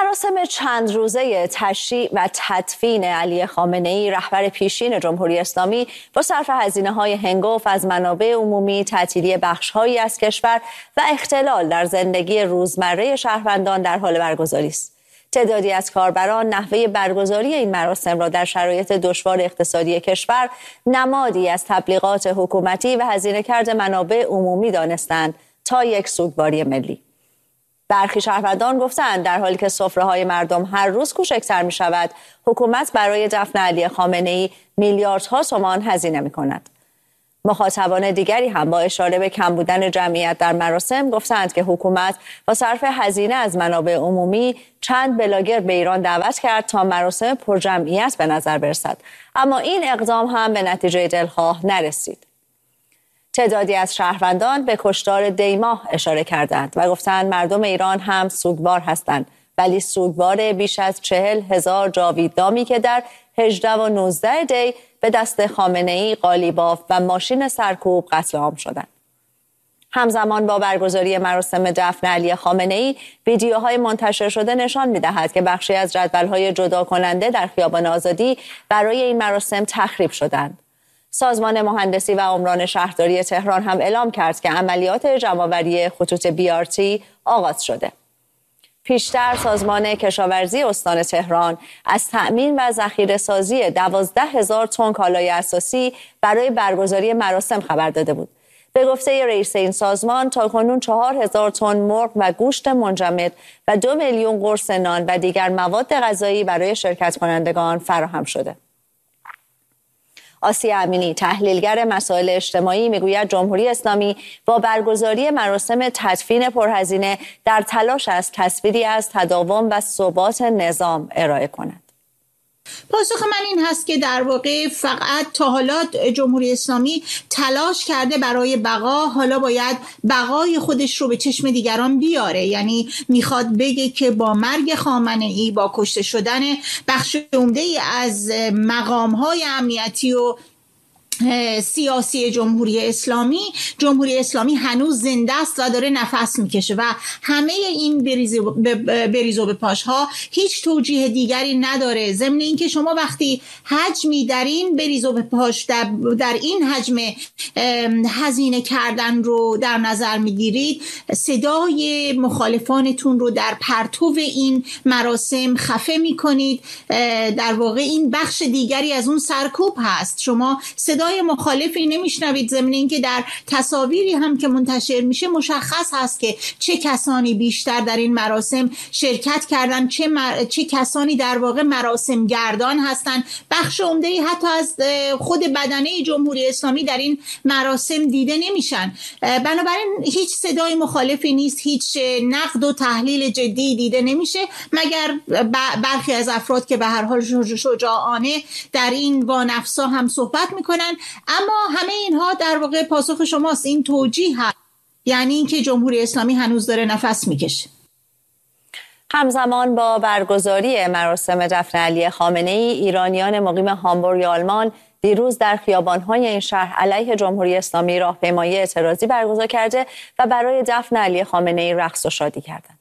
مراسم چند روزه تشییع و تدفین علی خامنه‌ای رهبر پیشین جمهوری اسلامی با صرف هزینه‌های هنگفت از منابع عمومی، تعطیلی بخش‌هایی از کشور و اختلال در زندگی روزمره شهروندان در حال برگزاری است. تعدادی از کاربران نحوه برگزاری این مراسم را در شرایط دشوار اقتصادی کشور نمادی از تبلیغات حکومتی و هزینه‌کرد منابع عمومی دانستند تا یک سوگواری ملی. برخی شهروندان گفتند در حالی که سفره‌های مردم هر روز کوچکتر می‌شود، حکومت برای دفن علی خامنه‌ای میلیاردها تومان هزینه می‌کند. مخاطبان دیگری هم با اشاره به کم بودن جمعیت در مراسم گفتند که حکومت با صرف هزینه از منابع عمومی چند بلاگر به ایران دعوت کرد تا مراسم پرجمعیت به نظر برسد، اما این اقدام هم به نتیجه دلخواه نرسید. تعدادی از شهروندان به کشتار دیماه اشاره کردند و گفتند مردم ایران هم سوگوار هستند، ولی سوگوار بیش از 40,000 جاویدنامی که در 18 و 19 دی به دست خامنه‌ای، قالیباف و ماشین سرکوب قتل عام شدند. همزمان با برگزاری مراسم دفن علی خامنه‌ای، ویدیوهای منتشر شده نشان می‌دهد که بخشی از جدول‌های جدا کننده در خیابان آزادی برای این مراسم تخریب شدند. سازمان مهندسی و عمران شهرداری تهران هم اعلام کرد که عملیات جمع‌آوری خطوط BRT آغاز شده. پیشتر سازمان کشاورزی استان تهران از تأمین و ذخیره‌سازی 12,000 تن کالای اساسی برای برگزاری مراسم خبر داده بود. به گفته رئیس این سازمان تاکنون 4,000 تن مرغ و گوشت منجمد و 2 میلیون قرص نان و دیگر مواد غذایی برای شرکت کنندگان فراهم شده. آسیا امینی، تحلیلگر مسائل اجتماعی، میگوید جمهوری اسلامی با برگزاری مراسم تدفین پرهزینه در تلاش است تصویری از تداوم و ثبات نظام ارائه کند. پاسخ من این هست که در واقع فقط تا حالا جمهوری اسلامی تلاش کرده برای بقا، حالا باید بقای خودش رو به چشم دیگران بیاره. یعنی میخواد بگه که با مرگ خامنه‌ای، با کشته شدن بخش عمده‌ای از مقام‌های امنیتی و سیاسی جمهوری اسلامی هنوز زنده است و داره نفس میکشه و همه این بریز و بپاش ها هیچ توجیه دیگری نداره. ضمن اینکه شما وقتی حجمی در این بریز و بپاش در این حجم هزینه کردن رو در نظر میگیرید، صدای مخالفانتون رو در پرتو این مراسم خفه میکنید. در واقع این بخش دیگری از اون سرکوب هست. شما صدای مخالفی نمیشنوید، ضمن اینکه در تصاویری هم که منتشر میشه مشخص هست که چه کسانی بیشتر در این مراسم شرکت کردن، چه کسانی در واقع مراسم گردان هستند. بخش عمده‌ای حتی از خود بدنه جمهوری اسلامی در این مراسم دیده نمیشن. بنابراین هیچ صدای مخالفی نیست، هیچ نقد و تحلیل جدی دیده نمیشه، مگر برخی از افراد که به هر حال شجاعانه در این وانفسا هم صحبت میکنن. اما همه اینها در واقع پاسخ شماست. این توجیه هست، یعنی اینکه جمهوری اسلامی هنوز داره نفس میکشه. همزمان با برگزاری مراسم دفن علی خامنه‌ای، ایرانیان مقیم هامبورگ آلمان دیروز در خیابان‌های این شهر علیه جمهوری اسلامی راهپیمایی اعتراضی برگزار کرده و برای دفن علی خامنه‌ای رقص و شادی کردند.